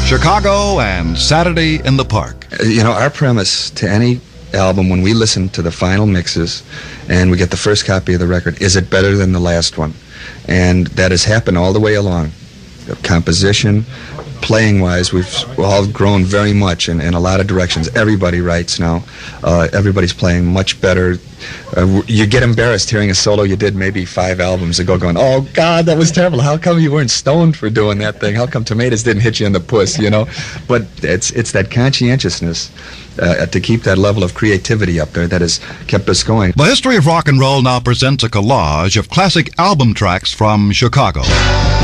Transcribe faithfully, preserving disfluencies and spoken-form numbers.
Chicago and Saturday in the Park. You know, our premise to any album, when we listen to the final mixes and we get the first copy of the record, is it better than the last one? And that has happened all the way along. Composition, playing-wise, we've all grown very much in, in a lot of directions. Everybody writes now. Uh, everybody's playing much better. Uh, you get embarrassed hearing a solo you did maybe five albums ago going, oh, God, that was terrible. How come you weren't stoned for doing that thing? How come tomatoes didn't hit you in the puss, you know? But it's it's that conscientiousness uh, to keep that level of creativity up there that has kept us going. The History of Rock and Roll now presents a collage of classic album tracks from Chicago.